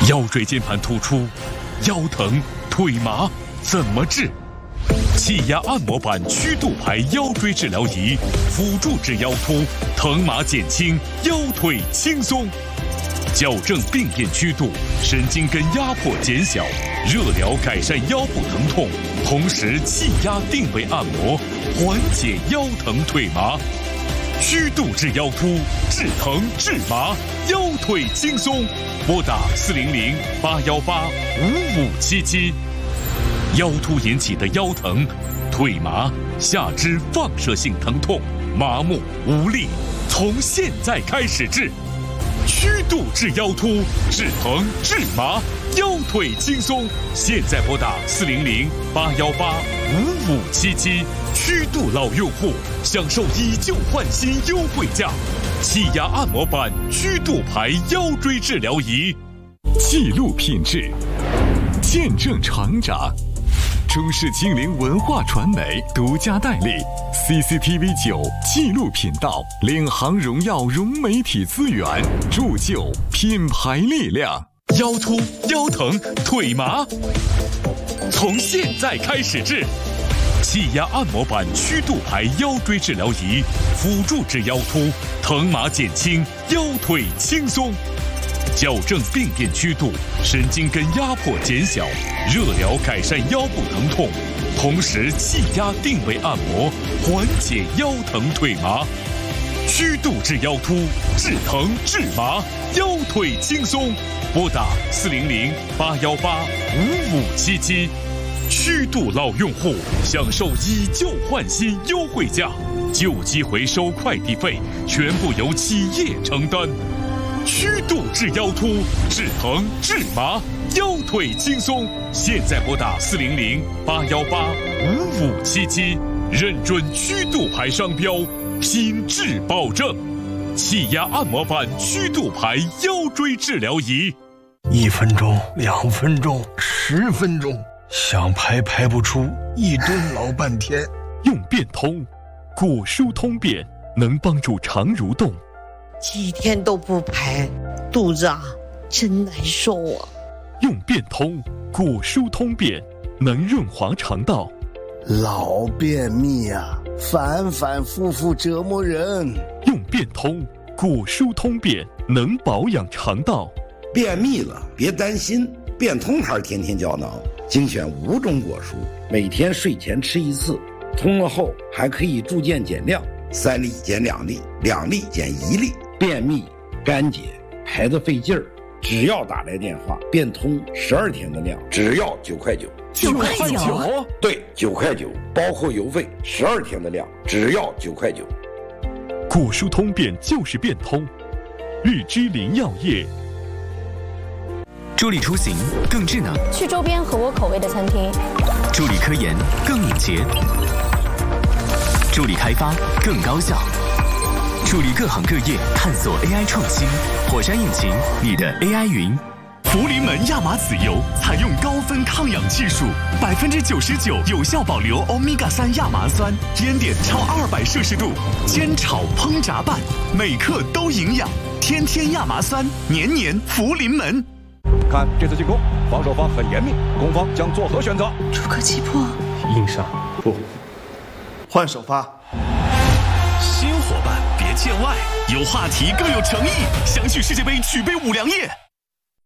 腰椎间盘突出、腰疼、腿麻怎么治？气压按摩板曲度排腰椎治疗仪，辅助治腰突，疼麻减轻，腰腿轻松。矫正病变曲度，神经根压迫减小，热疗改善腰部疼痛，同时气压定位按摩，缓解腰疼腿麻。曲度治腰突，治疼治麻，腰腿轻松。拨打400-818-5577。腰突引起的腰疼、腿麻、下肢放射性疼痛、麻木无力，从现在开始治。曲度治腰突，治疼治麻，腰腿轻松。现在拨打400-818-5577。曲度老用户享受以旧换新优惠价，气压按摩板曲度排腰椎治疗仪， 记录品质，见证成长。中视精灵文化传媒独家代理 CCTV9 纪录频道，领航荣耀融媒体资源，铸就品牌力量。 腰突、腰疼、腿麻，从现在开始治。气压按摩板曲度排腰椎治疗仪，辅助治腰突，疼麻减轻，腰腿轻松。矫正病变曲度，神经根压迫减小，热疗改善腰部疼痛，同时气压定位按摩，缓解腰疼腿麻。曲度治腰突，治疼治麻，腰腿轻松。拨打400-818-5577。曲度老用户享受以旧换新优惠价，旧机回收快递费全部由企业承担。曲度治腰突，治疼治麻，腰腿轻松。现在拨打400-818-5577，认准曲度牌商标，品质保证。气压按摩板曲度牌腰椎治疗仪 ，1分钟、2分钟、10分钟，想排排不出，一蹲老半天。 用变通，果舒通便能帮助肠蠕动。 几天都不排，肚子真难受啊。 用变通，果舒通便能润滑肠道。 老便秘啊，反反复复折磨人。 用变通，果舒通便能保养肠道。 便秘了别担心，变通牌天天胶囊精选5种果蔬，每天睡前吃1次，通了后还可以逐渐减量，3粒减2粒，2粒减1粒。便秘、干结、排得费劲儿，只要打来电话，变通12天的量，只要9块9。 9块9？ 对，9块9，包括邮费，12天的量，只要9块9。 果舒通便就是变通，日之林药业。 助力出行更智能， 去周边合我口味的餐厅； 助力科研更敏捷，助力开发更高效，助力各行各业探索 AI 创新。火山引擎，你的 AI 云。 福临门亚麻籽油采用高分抗氧技术，99%有效保留欧米伽3亚麻酸，烟点超200摄氏度，煎炒烹炸拌，每克都营养。天天亚麻酸，年年福临门。 看这次进攻，防守方很严密，攻方将作何选择？ 出可击破， 硬上不换首发。 新伙伴别见外，有话题更有诚意，相聚世界杯举杯5粮液。